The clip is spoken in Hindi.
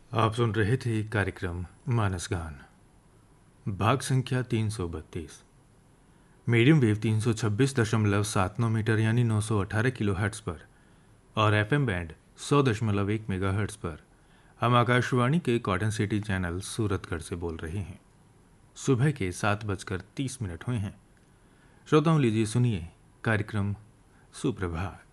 आप सुन रहे थे कार्यक्रम मानस गान, भाग संख्या 332, मीडियम वेव 326.79 मीटर यानी 918 किलो हर्ट्ज पर और एफएम बैंड 100.1 मेगा हर्ट्ज पर हम आकाशवाणी के कॉटन सिटी चैनल सूरतगढ़ से बोल रहे हैं। सुबह के 7:30 हुए हैं। श्रोताओं, लीजिए सुनिए कार्यक्रम सुप्रभात।